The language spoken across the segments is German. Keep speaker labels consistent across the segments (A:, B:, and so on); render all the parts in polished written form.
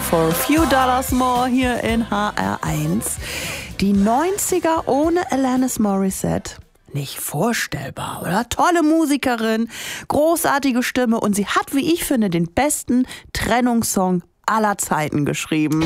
A: For a Few Dollars More hier in HR1. Die 90er ohne Alanis Morissette. Nicht vorstellbar, oder? Tolle Musikerin, großartige Stimme und sie hat, wie ich finde, den besten Trennungssong aller Zeiten geschrieben.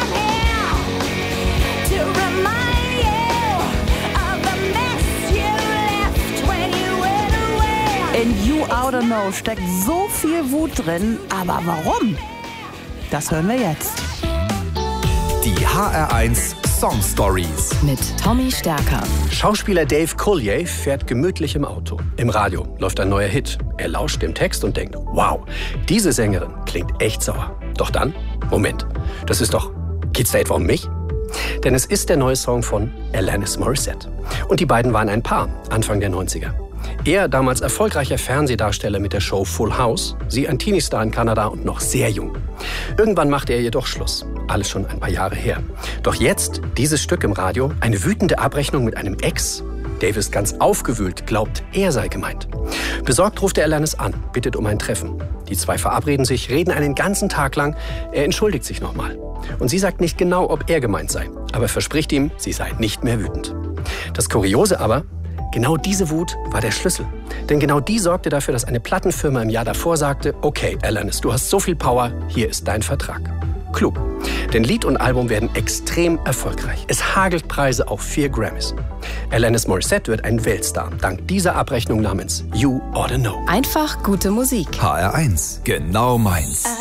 A: In You Oughta Know steckt so viel Wut drin, aber warum? Das hören wir jetzt.
B: Die HR1 Song Stories
C: mit Tommy Stärker.
D: Schauspieler Dave Coulier fährt gemütlich im Auto. Im Radio läuft ein neuer Hit. Er lauscht dem Text und denkt, wow, diese Sängerin klingt echt sauer. Doch dann, Moment, geht's da etwa um mich? Denn es ist der neue Song von Alanis Morissette. Und die beiden waren ein Paar, Anfang der 90er. Er damals erfolgreicher Fernsehdarsteller mit der Show Full House, sie ein Teenie-Star in Kanada und noch sehr jung. Irgendwann machte er jedoch Schluss. Alles schon ein paar Jahre her. Doch jetzt, dieses Stück im Radio, eine wütende Abrechnung mit einem Ex. Dave ist ganz aufgewühlt, glaubt, er sei gemeint. Besorgt ruft er Alanis an, bittet um ein Treffen. Die zwei verabreden sich, reden einen ganzen Tag lang. Er entschuldigt sich nochmal. Und sie sagt nicht genau, ob er gemeint sei, aber verspricht ihm, sie sei nicht mehr wütend. Das Kuriose aber, genau diese Wut war der Schlüssel. Denn genau die sorgte dafür, dass eine Plattenfirma im Jahr davor sagte, okay, Alanis, du hast so viel Power, hier ist dein Vertrag. Klug. Denn Lied und Album werden extrem erfolgreich. Es hagelt Preise auf 4 Grammys. Alanis Morissette wird ein Weltstar, dank dieser Abrechnung namens You Oughta Know.
C: Einfach gute Musik.
B: HR1, genau meins.